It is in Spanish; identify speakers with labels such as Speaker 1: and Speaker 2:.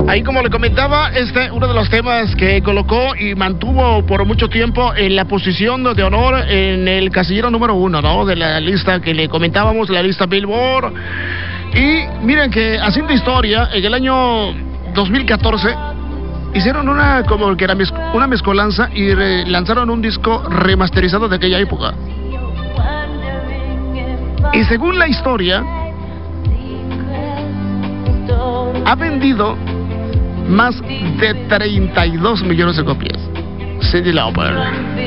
Speaker 1: Ahí, como le comentaba, uno de los temas que colocó y mantuvo por mucho tiempo en la posición de honor en el casillero número 1, ¿no? De la lista que le comentábamos, la lista Billboard. Y miren que, haciendo historia, en el año 2014 hicieron una mezcolanza y lanzaron un disco remasterizado de aquella época. Y según la historia, ha vendido más de 32 millones de copias. Cyndi Lauper.